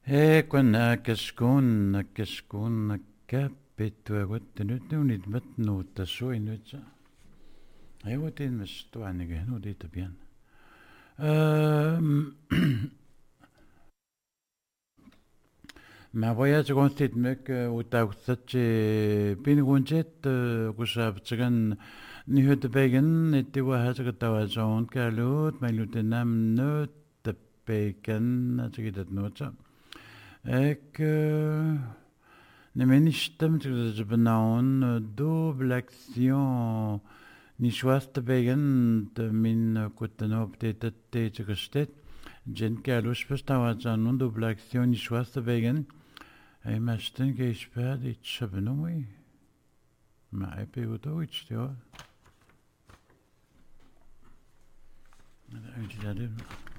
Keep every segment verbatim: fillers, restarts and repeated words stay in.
He kuna kaskun kaskun kapitua wottenut nunit matnuutta suinut. He wotin mestu anige nu dit bien. Euh, Ma voyage consiste mek utautsache pingunjet kusabtsagan ni hut begen iti wahaja tawajon kalut mailutenam nut begen atsagidat notsa. Ek ne menistem tsagbanaun double action ni schwast begen de min kutenop tetet tsagastet. Jen kalus pestawajan un double action ni schwast begen. Hey, maar stinke is per dit sabenooi. Maar heb je wat ooit, ja? Uit je dat doen.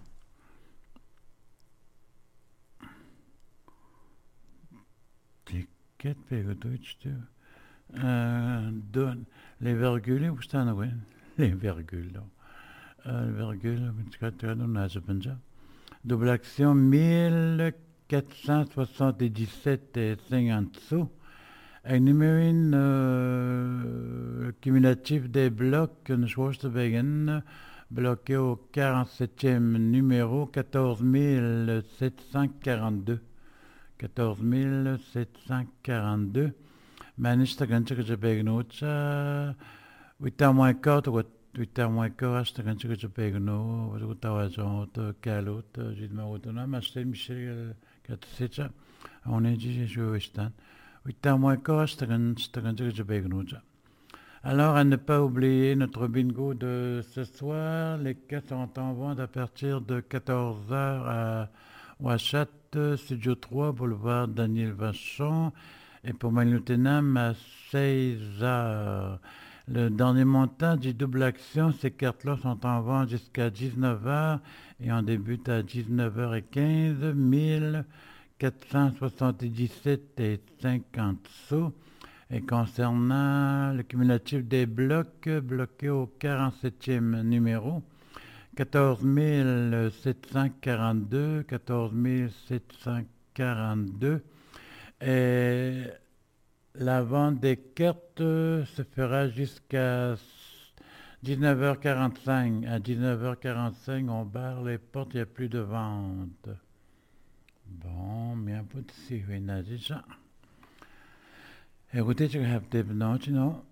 Ticket, heb je wat ooit, ja? Doen, les virgules, hoe staan er in? Les virgules, les virgules, het gaat er doen, als je bent, ja. Double action, mille quatre cent soixante-dix-sept et cinquante sous. Un numéro euh, cumulatif des blocs que Schwarzwegen bloqué au quarante-septième numéro quatorze mille sept cent quarante-deux. quatorze mille sept cent quarante-deux. Manista gancha que je begnocha. huit heures moins quatre, huit heures moins quatre, je gancha que je begno. Je tawajon, kalot, j'ai de ma autonome, acheter Michel. On est dit, je vais stand. huit heures moins quart, c'est un peu. Alors, à ne pas oublier notre bingo de ce soir. Les cas sont en vente à partir de quatorze heures à Ouachat, Studio trois, boulevard Daniel Vachon. Et pour Manutenam à seize heures. Le dernier montant du double action, ces cartes-là sont en vente jusqu'à dix-neuf heures et on débute à dix-neuf heures quinze, mille quatre cent soixante-dix-sept et cinquante sous. Et concernant le cumulatif des blocs, bloqués au quarante-septième numéro, quatorze mille sept cent quarante-deux, quatorze mille sept cent quarante-deux. Et la vente des cartes se fera jusqu'à dix-neuf heures quarante-cinq. À dix-neuf heures quarante-cinq, on barre les portes, il n'y a plus de vente. Bon, mais un peu de si, oui, déjà. Écoutez, je vais have to know, you know.